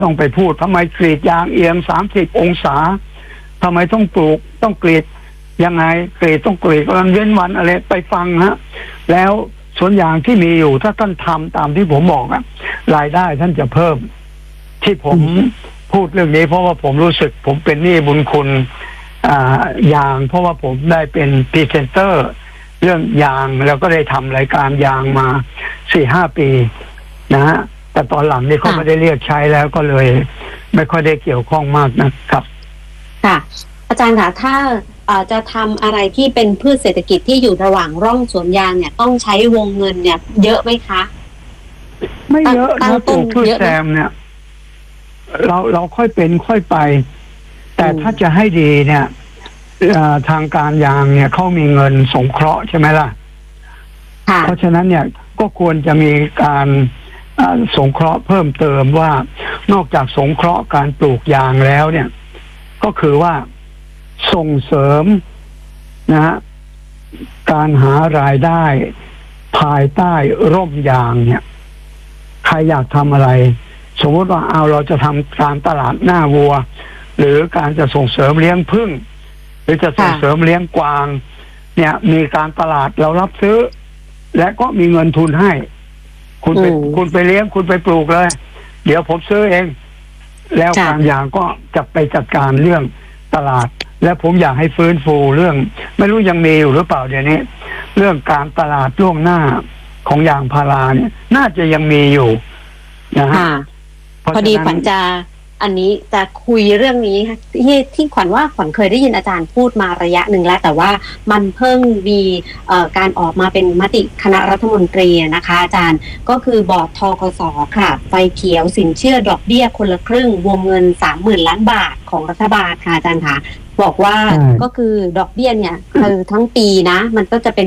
ต้องไปพูดทำไมกรีดยางเอียง30 องศาทำไมต้องปลูกต้องกรีดยังไงกรีดต้องกรีดวันเว้นวันอะไรไปฟังฮะแล้วสวนยางที่มีอยู่ถ้าท่านทำตามที่ผมบอกอะรายได้ท่านจะเพิ่มที่ผมพูดเรื่องนี้เพราะว่าผมรู้สึกผมเป็นหนี้บุญคุณยางเพราะว่าผมได้เป็นพรีเซนเตอร์เรื่องยางแล้วก็ได้ทำรายการยางมา4-5 ปีนะฮะแต่ตอนหลังนี่เขาไม่ได้เรียกใช้แล้วก็เลยไม่ค่อยได้เกี่ยวข้องมากนะครับค่ะอาจารย์คะถ้าจะทำอะไรที่เป็นพืชเศรษฐกิจที่อยู่ระหว่างร่องสวนยางเนี่ยต้องใช้วงเงินเนี่ยเยอะไหมคะไม่เยอะนะปลูกพืชแซมเนี่ยเราค่อยเป็นค่อยไปแต่ถ้าจะให้ดีเนี่ยทางการยางเนี่ยเขามีเงินสงเคราะห์ใช่ไหมล่ะเพราะฉะนั้นเนี่ยก็ควรจะมีการสงเคราะห์เพิ่มเติมว่านอกจากสงเคราะห์การปลูกยางแล้วเนี่ยก็คือว่าส่งเสริมนะฮะการหารายได้ภายใต้ร่มยางเนี่ยใครอยากทำอะไรสมมติว่าเราจะทำการตลาดหน้าวัวหรือการจะส่งเสริมเลี้ยงผึ้งหรือจะส่งเสริมเลี้ยงกวางเนี่ยมีการตลาดเรารับซื้อและก็มีเงินทุนให้คุณไปเลี้ยงคุณไปปลูกเลยเดี๋ยวผมซื้อเองแล้วการยางก็จะไปจัดการเรื่องตลาดและผมอยากให้ฟื้นฟูเรื่องไม่รู้ยังมีอยู่หรือเปล่าเดี๋ยวนี้เรื่องการตลาดล่วงหน้าของยางพาราเนี่ยน่าจะยังมีอยู่นะฮะพอดีขวัญจะอันนี้จะคุยเรื่องนี้ที่ขวัญว่าขวัญเคยได้ยินอาจารย์พูดมาระยะหนึ่งแล้วแต่ว่ามันเพิ่งมีการออกมาเป็นมติคณะรัฐมนตรีนะคะอาจารย์ก็คือบอร์ดทกส.ค่ะไฟเขียวสินเชื่อดอกเบี้ยคนละครึ่งวงเงิน 30,000 ล้านบาทของรัฐบาลค่ะอาจารย์ค่ะบอกว่าก็คือดอกเบี้ยเนี่ยคือทั้งปีนะมันก็จะเป็น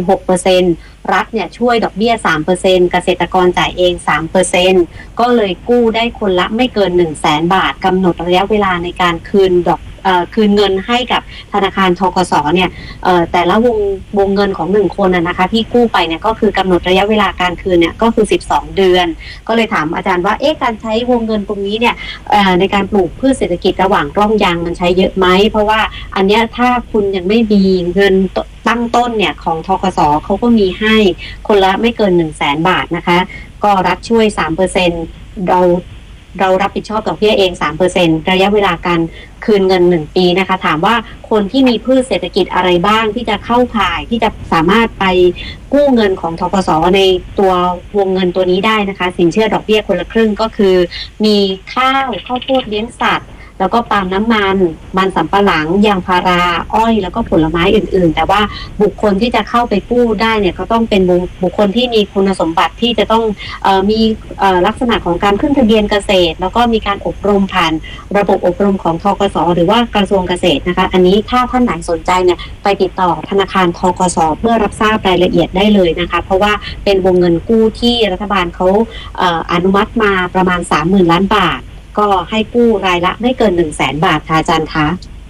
6%รัฐเนี่ยช่วยดอกเบี้ย 3% เกษตรกรจ่ายเอง 3% ก็เลยกู้ได้คนละไม่เกิน 100,000 บาทกำหนดระยะเวลาในการคืนเงินให้กับธนาคารธกส.เนี่ยแต่ละวงเงินของ1คนนะคะที่กู้ไปเนี่ยก็คือกำหนดระยะเวลาการคืนเนี่ยก็คือ12 เดือนก็เลยถามอาจารย์ว่าการใช้วงเงินตรงนี้เนี่ยในการปลูกพืชเศรษฐกิจระหว่างร่องยางมันใช้เยอะไหมเพราะว่าอันเนี้ยถ้าคุณยังไม่มีเงินตั้งต้นเนี่ยของธกส.เขาก็มีให้คนละไม่เกิน 100,000 บาทนะคะก็รัฐช่วย 3% เรารับผิดชอบดอกเบี้ยเอง 3% ระยะเวลาการคืนเงิน1 ปีนะคะถามว่าคนที่มีพืชเศรษฐกิจอะไรบ้างที่จะเข้าข่ายที่จะสามารถไปกู้เงินของธกส.ในตัววงเงินตัวนี้ได้นะคะสินเชื่อดอกเบี้ยคนละครึ่งก็คือมีข้าวโพดเลี้ยงสัตว์แล้วก็ปาล์มน้ำมันสำปะหลังยางพาราอ้อยแล้วก็ผลไม้อื่นๆแต่ว่าบุคคลที่จะเข้าไปกู้ได้เนี่ยก็ต้องเป็นบุคคลที่มีคุณสมบัติที่จะต้องมีลักษณะของการขึ้นทะเบียนเกษตรแล้วก็มีการอบรมผ่านระบบอบรมของธกส.หรือว่ากระทรวงเกษตรนะคะอันนี้ถ้าท่านไหนสนใจเนี่ยไปติดต่อธนาคารธกส.เพื่อรับทราบรายละเอียดได้เลยนะคะเพราะว่าเป็นวงเงินกู้ที่รัฐบาลเขาอนุมัติมาประมาณ 30,000 ล้านบาทก็ให้กู้รายละไม่เกิน 100,000 บาทค่ะอาจารย์คะ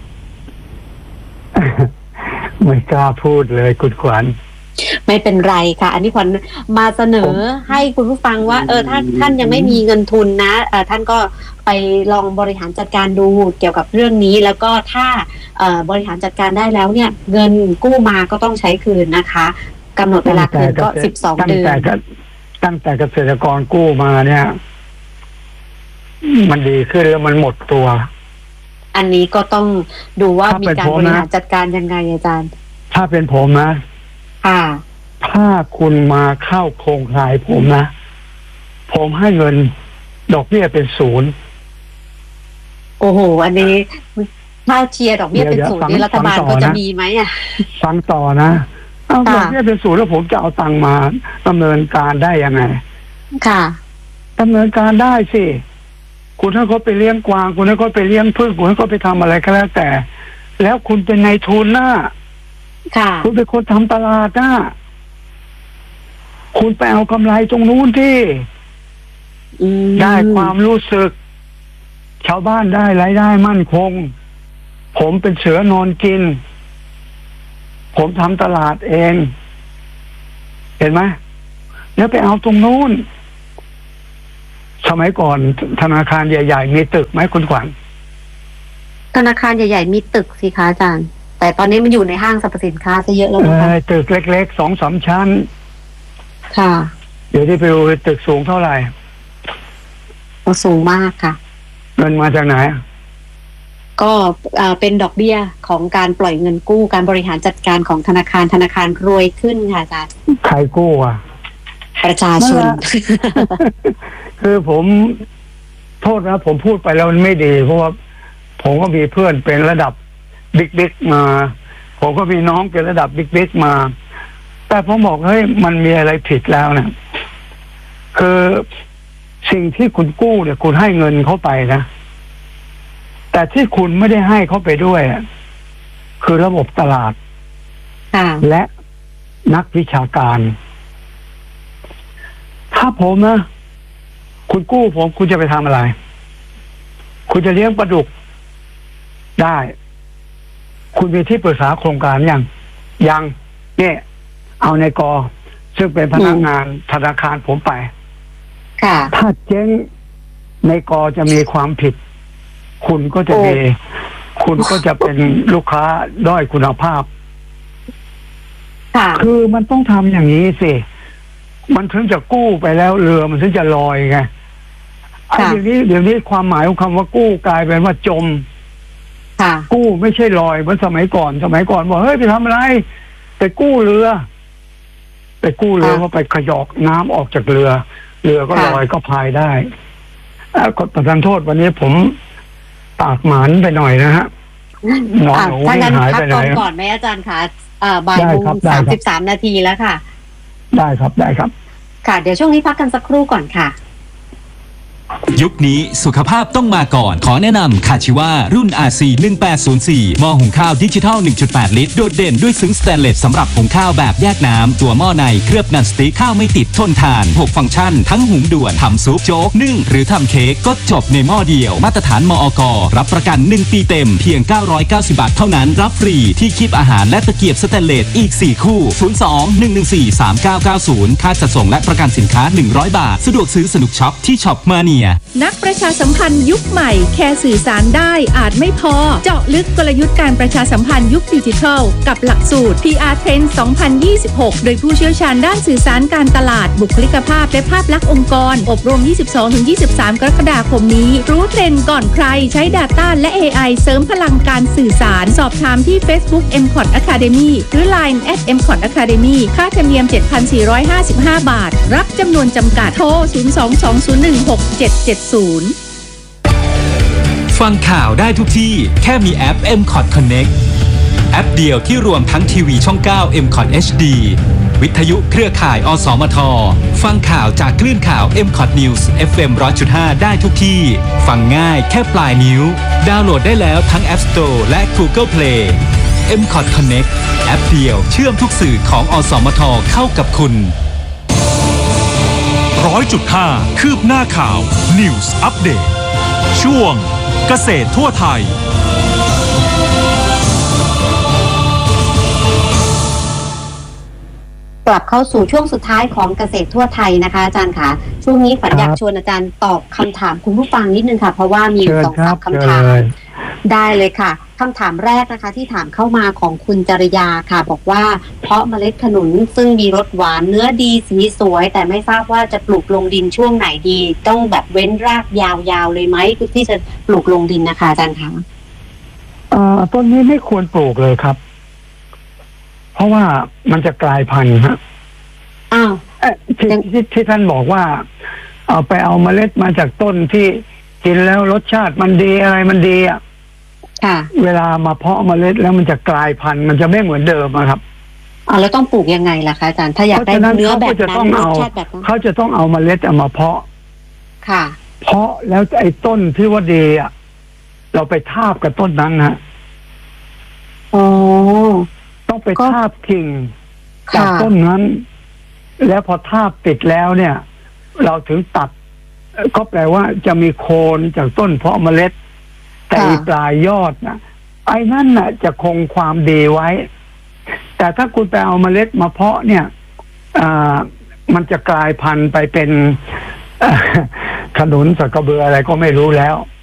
ไม่กล้าพูดเลยคุณขวัญไม่เป็นไรค่ะอันนี้ขวัญมาเสนอให้คุณผู้ฟังว่าถ้าท่านยังไม่มีเงินทุนนะท่านก็ไปลองบริหารจัดการดูเกี่ยวกับเรื่องนี้แล้วก็ถ้าบริหารจัดการได้แล้วเนี่ยเงินกู้มาก็ต้องใช้คืนนะคะกำหนดเวลาคืนก็12 เดือนตั้งแต่เกษตรกรกู้มาเนี่ยมันดีขึ้นแล้วมันหมดตัวอันนี้ก็ต้องดูว่ามีการบริหารจัดการยังไงอาจารย์ถ้าเป็นผมนะถ้าคุณมาเข้าโครงข่ายผมนะผมให้เงินดอกเบี้ยเป็น0โอ้โหอันนี้ถ้าเชียร์ดอกเบี้ยเป็น0นี่รัฐบาลก็จะมีไหมฟังต่อนะดอกเบี้ยเป็น0แล้วผมจะเอาตังค์มาดำเนินการได้ยังไงค่ะดำเนินการได้สิคุณให้เขาไปเลี้ยงกวางคุณให้เขาไปเลี้ยงผึ้งคุณให้เขาไปทำอะไรก็แล้วแต่แล้วคุณเป็นนายทุนนะคุณเป็นคนทำตลาดนะคุณไปเอากำไรตรงนู้นที่ได้ความรู้สึกชาวบ้านได้รายได้มั่นคงผมเป็นเสือนอนกินผมทำตลาดเองเห็นไหมแล้วไปเอาตรงนู้นชมัยก่อนธนาคารใหญ่ๆมีตึกไหมคุณขวัญธนาคารใหญ่ๆมีตึกสิคะอาจารย์แต่ตอนนี้มันอยู่ในห้างสรรพสินค้าซะเยอะแล้วนะคะตึกเล็กๆ2-3 ชั้นค่ะเดี๋ยวที่ไปดูตึกสูงเท่าไหร่สูงมากค่ะเงินมาจากไหนก็เป็นดอกเบี้ยของการปล่อยเงินกู้การบริหารจัดการของธนาคารรวยขึ้นค่ะอาจารย์ใครกู้อ่ะประชาชนคือผมโทษนะผมพูดไปแล้วมันไม่ดีเพราะว่าผมก็มีเพื่อนเป็นระดับบิ๊กมาผมก็มีน้องเป็นระดับบิ๊กมาแต่ผมบอกเฮ้ยมันมีอะไรผิดแล้วนะคือสิ่งที่คุณกู้เนี่ยคุณให้เงินเขาไปนะแต่ที่คุณไม่ได้ให้เขาไปด้วยคือระบบตลาดและนักวิชาการถ้าผมนะคุณกู้ผมคุณจะไปทำอะไรคุณจะเลี้ยงปลาดุกได้คุณมีที่ปรึกษาโครงการยังเนี่ยเอาในกซึ่งเป็นพนักงานธนาคารผมไปถ้าเจ๊งในกจะมีความผิดคุณก็จะเป็นลูกค้าด้อยคุณภาพคือมันต้องทำอย่างนี้สิมันถึงจะกู้ไปแล้วเรือมันถึงจะลอยไงเดี๋ยวนี้ความหมายของคำว่ากู้กลายเป็นว่าจมกู้ไม่ใช่ลอยเหมือนสมัยก่อนบอกเฮ้ยไปทำอะไรไปกู้เรือก็ไปขยอกน้ำออกจากเรือก็ลอยก็พายได้กฎประทานโทษวันนี้ผมปากหมานไปหน่อยนะฮะหนอนหนูไม่หายไปไหนก่อนไหมอาจารย์คะบ่ายโมง33 นาทีแล้วค่ะได้ครับค่ะเดี๋ยวช่วงนี้พักกันสักครู่ก่อนค่ะยุคนี้สุขภาพต้องมาก่อนขอแนะนำคาชิวารุ่น RC 1804หม้อหุงข้าวดิจิทัล 1.8 ลิตรโดดเด่นด้วยซึ้งสแตนเลสสำหรับหุงข้าวแบบแยกน้ำตัวหม้อในเคลือบนันสติ๊กข้าวไม่ติดทนทาน6ฟังก์ชันทั้งหุงด่วนทำซุปโจ๊กนึ่งหรือทำเค้กก็จบในหม้อเดียวมาตรฐานมอก.รับประกัน1ปีเต็มเพียง990 บาทเท่านั้นรับฟรีที่คีบอาหารและตะเกียบสแตนเลสอีก4คู่02-114-3990ค่าจัดส่งและประกันสินค้า100 บาทสะดวกซื้อสนุกช็อปที่ช็อปมาเนียนักประชาสัมพันธ์ยุคใหม่แค่สื่อสารได้อาจไม่พอเจาะลึกกลยุทธ์การประชาสัมพันธ์ยุคดิจิทัลกับหลักสูตร PR Trend 2026 โดยผู้เชี่ยวชาญด้านสื่อสารการตลาดบุคลิกภาพและภาพลักษณ์องค์กรอบรม 22-23 กรกฎาคมนี้รู้เทรนด์ก่อนใครใช้ Data และ AI เสริมพลังการสื่อสารสอบถามที่ Facebook MCOT Academy หรือ Line @MCOT Academy ค่าธรรมเนียม 7,455 บาทรับจำนวนจำกัดโทร 02-2016-770 ฟังข่าวได้ทุกที่แค่มีแอป MCOT Connect แอปเดียวที่รวมทั้งทีวีช่อง 9 MCOT HD วิทยุเครือข่ายอสมทฟังข่าวจากคลื่นข่าว MCOT News FM 100.5 ได้ทุกที่ฟังง่ายแค่ปลายนิ้วดาวน์โหลดได้แล้วทั้ง App Store และ Google Play MCOT Connect แอปเดียวเชื่อมทุกสื่อของอสมทเข้ากับคุณ 100.5 คืบหน้าข่าว News Update ช่วงเกษตรทั่วไทยกลับเข้าสู่ช่วงสุดท้ายของเกษตรทั่วไทยนะคะอาจารย์ค่ะช่วงนี้ขวัญอยากชวนอาจารย์ตอบคำถามคุณผู้ฟังนิดนึงค่ะเพราะว่ามี 2-3 คำถามได้เลยค่ะคำถามแรกนะคะที่ถามเข้ามาของคุณจริยาค่ะบอกว่าเพาะเมล็ดขนุนซึ่งมีรสหวานเนื้อดีสีสวยแต่ไม่ทราบว่าจะปลูกลงดินช่วงไหนดีต้องแบบเว้นรากยาวๆเลยไหมที่จะปลูกลงดินนะคะอาจารย์คะต้นนี้ไม่ควรปลูกเลยครับเพราะว่ามันจะกลายพันธุ์ฮะที่ท่านบอกว่าเอาไปเอาเมล็ดมาจากต้นที่กินแล้วรสชาติมันดีอะไรมันดีอ่ะเวลามาเพาะเมล็ดแล้วมันจะกลายพันธุ์มันจะไม่เหมือนเดิมครับแล้วต้องปลูกยังไงล่ะคะอาจารย์ถ้าอยากได้เนื้อแบบนั้นรสชาติแบบนั้นเขาจะต้องเอาเมล็ดมาเพาะเพาะแล้วไอ้ต้นที่ว่าดีอ่ะเราไปทาบกับต้นนั้นนะต้องไปทาบกิ่งจากต้นนั้นแล้วพอทาบติดแล้วเนี่ยเราถึงตัดก็แปลว่าจะมีโคนจากต้นเพาะเมล็ดแต่ปลายยอดนะไอ้นั่นน่ะจะคงความดีไว้แต่ถ้าคุณไปเอาเมล็ดมาเพาะเนี่ยมันจะกลายพันธุ์ไปเป็นขนุนสักกระเบืออะไรก็ไม่รู้แล้ว